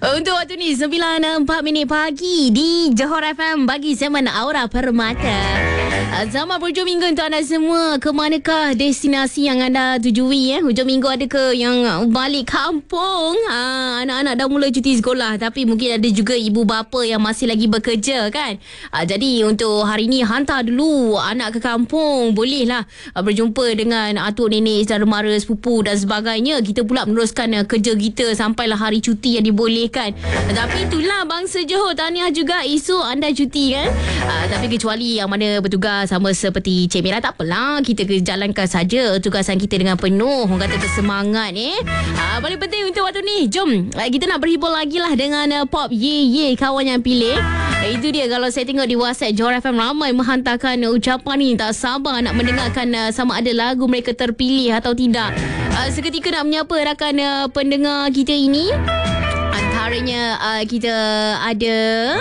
Untuk waktu ni 9.04 pagi di Johor FM bagi segmen Aura Permata. Selamat hujung minggu untuk anda semua. Ke manakah destinasi yang anda tujui? Hujung minggu ada ke yang balik kampung? Anak-anak dah mula cuti sekolah, tapi mungkin ada juga ibu bapa yang masih lagi bekerja kan. Jadi untuk hari ni hantar dulu anak ke kampung. Bolehlah berjumpa dengan atuk nenek, saudara mara, sepupu dan sebagainya. Kita pula meneruskan kerja kita sampailah hari cuti yang dibolehkan. Tapi itulah bangsa Johor, tahniah juga isu anda cuti kan. Tapi kecuali yang mana bertugas sama seperti Cik Mira, tak apalah, kita jalankan saja tugasan kita dengan penuh, orang kata bersemangat paling penting untuk waktu ni, jom kita nak berhibur lagi lah dengan Pop Ye Ye, kawan yang pilih. Itu dia, kalau saya tengok di WhatsApp Johor FM ramai menghantarkan ucapan ni, tak sabar nak mendengarkan sama ada lagu mereka terpilih atau tidak. Seketika nak menyapa rakan pendengar kita ini. Antaranya kita ada,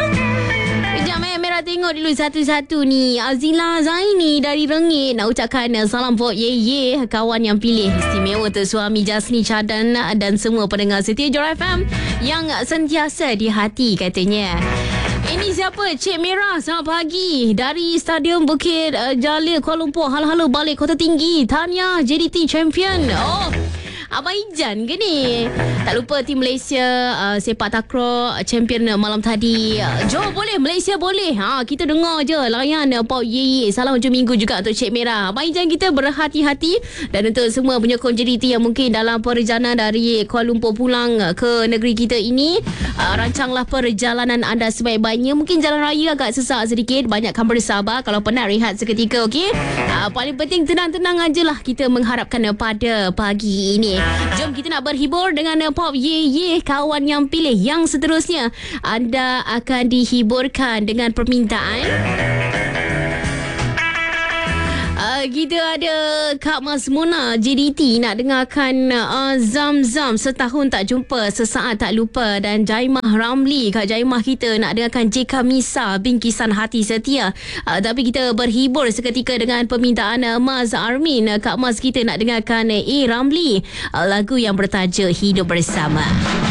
sekejap Mira tengok dulu satu-satu ni. Azila Zaini dari Rengit nak ucapkan salam Pop Ye Ye, kawan yang pilih. Istimewa untuk suami Jasni Cadan dan semua pendengar setia Johor FM yang sentiasa di hati katanya. Ini siapa? Cik Mira, selamat pagi. Dari Stadium Bukit Jalil, Kuala Lumpur. Halo-halo balik Kota Tinggi. Tahniah JDT Champion. Abang Ijan ke ni? Tak lupa tim Malaysia sepak takraw champion malam tadi. Jom boleh, Malaysia boleh. Kita dengar je layan Pop Ye Ye. Salam hujung minggu juga untuk Cik Mira. Abang Ijan kita berhati-hati. Dan untuk semua penyokong JDT yang mungkin dalam perjalanan dari Kuala Lumpur pulang ke negeri kita ini, rancanglah perjalanan anda sebaik-baiknya. Mungkin jalan raya agak sesak sedikit, banyakkan bersabar. Kalau penat, rehat seketika, okey? Paling penting tenang-tenang ajalah kita mengharapkan pada pagi ini. Jom kita nak berhibur dengan Pop Ye Ye, kawan yang pilih. Yang seterusnya anda akan dihiburkan dengan permintaan. Kita ada Kak Mas Mona JDT nak dengarkan Zam-Zam, setahun tak jumpa, sesaat tak lupa. Dan Jaimah Ramli, Kak Jaimah kita nak dengarkan JK Misa, Bingkisan Hati Setia. Tapi kita berhibur seketika dengan permintaan Mas Armin. Kak Mas kita nak dengarkan Ramli, lagu yang bertajuk Hidup Bersama.